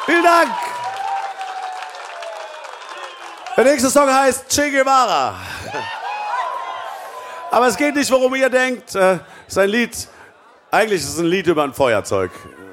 Vielen Dank. Der nächste Song heißt Che Guevara. Aber es geht nicht, worum ihr denkt. Es ist ein Lied, eigentlich ist es ein Lied über ein Feuerzeug.